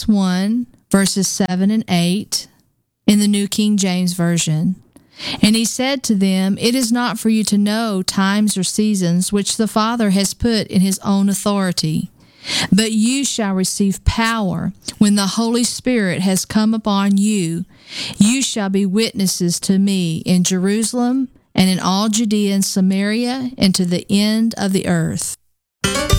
1, verses 7 and 8 in the New King James Version. And he said to them, "It is not for you to know times or seasons which the Father has put in his own authority, but you shall receive power when the Holy Spirit has come upon you. You shall be witnesses to me in Jerusalem and in all Judea and Samaria and to the end of the earth."